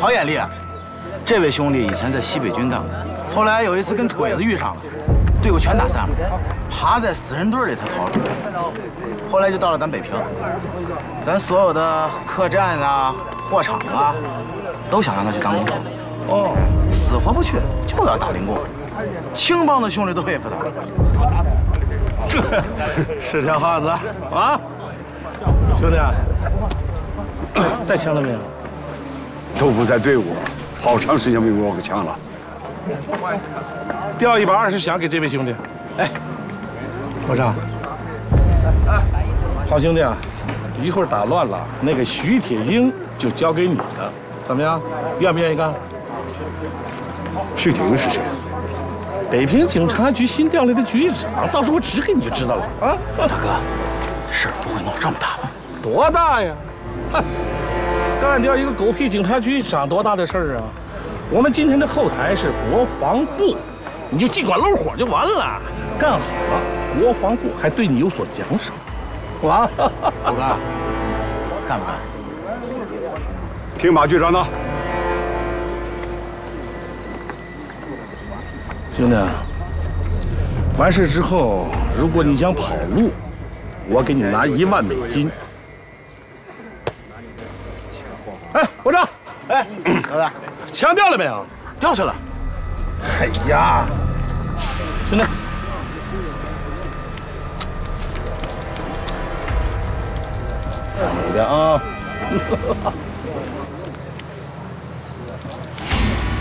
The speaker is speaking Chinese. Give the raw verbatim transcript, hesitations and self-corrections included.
好眼力啊！这位兄弟以前在西北军干过，后来有一次跟鬼子遇上了，队伍全打散了，趴在死人堆里才逃出来。后来就到了咱北平，咱所有的客栈啊、货场啊，都想让他去当工头。哦，死活不去，就要打零工。青帮的兄弟都佩服他。 是条汉子啊！兄弟，带枪了没有？ 都不在队伍，好长时间没摸过枪了。 调一把二十响给这位兄弟。哎，我说，好兄弟啊，一会儿打乱了，那个徐铁英就交给你了，怎么样？愿不愿意干？ 徐铁英是谁？ 北平警察局新调来的局长，到时候我指给你就知道了啊。 大哥，事儿不会闹这么大吧？ 多大呀？哼，干掉一个狗屁警察局长多大的事儿啊！我们今天的后台是国防部，你就尽管搂火就完了。干好了，国防部还对你有所奖赏。哇， 虎哥，干不干？ 听马局长的。 兄弟，完事之后，如果你想跑路，我给你拿一万美金。哎，我长， 哎，老大， 枪掉了没有？ 掉去了。 哎呀，兄弟，慢一点啊。